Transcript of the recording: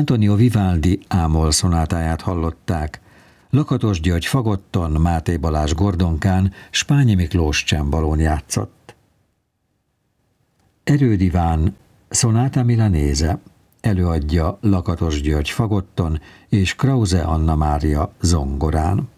Antonio Vivaldi Ámol szonátáját hallották. Lakatos György fagotton, Máté Balázs gordonkán, Spányi Miklós csembalón játszott. Erőd Iván Sonata Milanese, előadja Lakatos György fagotton és Krause Anna Mária zongorán.